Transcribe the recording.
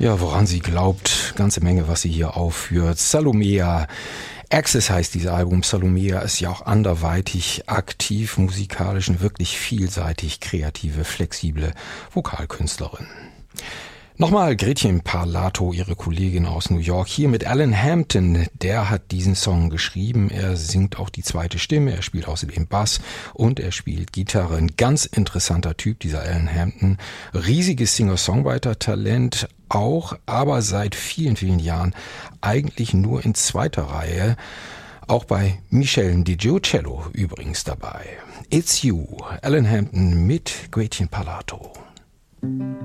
Ja, woran sie glaubt, ganze Menge, was sie hier aufführt. Salomea Access heißt dieses Album. Salomea ist ja auch anderweitig aktiv, musikalisch und wirklich vielseitig kreative, flexible Vokalkünstlerin. Nochmal Gretchen Parlato, ihre Kollegin aus New York, hier mit Alan Hampton. Der hat diesen Song geschrieben. Er singt auch die zweite Stimme, er spielt außerdem Bass und er spielt Gitarre. Ein ganz interessanter Typ, dieser Alan Hampton. Riesiges Singer-Songwriter-Talent auch, aber seit vielen, vielen Jahren eigentlich nur in zweiter Reihe. Auch bei Michel DiGiucello übrigens dabei. It's You, Alan Hampton mit Gretchen Parlato.